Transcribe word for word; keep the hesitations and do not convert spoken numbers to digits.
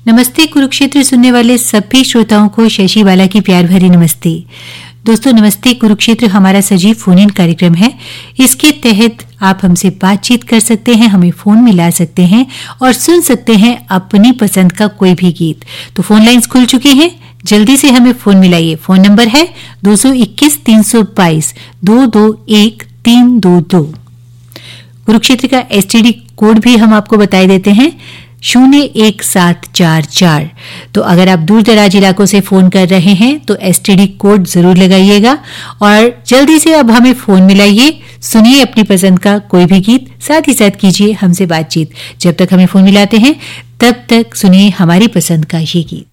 नमस्ते कुरुक्षेत्र सुनने वाले सभी श्रोताओं को शशि बाला की प्यार भरी नमस्ते। दोस्तों, नमस्ते कुरुक्षेत्र हमारा सजीव फोन इन कार्यक्रम है। इसके तहत आप हमसे बातचीत कर सकते हैं, हमें फोन मिला सकते हैं और सुन सकते हैं अपनी पसंद का कोई भी गीत। तो फोन लाइंस खुल चुकी हैं, जल्दी से हमें फोन मिलाइए। फोन नंबर है दो सौ इक्कीस तीन सौ बाईस दो दो एक तीन दो दो। कुरुक्षेत्र का एसटीडी कोड भी हम आपको बताए देते हैं, शून्य एक सात चार चार। तो अगर आप दूर दराज इलाकों से फोन कर रहे हैं तो एसटीडी कोड जरूर लगाइएगा और जल्दी से अब हमें फोन मिलाइए, सुनिए अपनी पसंद का कोई भी गीत, साथ ही साथ कीजिए हमसे बातचीत। जब तक हमें फोन मिलाते हैं तब तक सुनिए हमारी पसंद का ये गीत।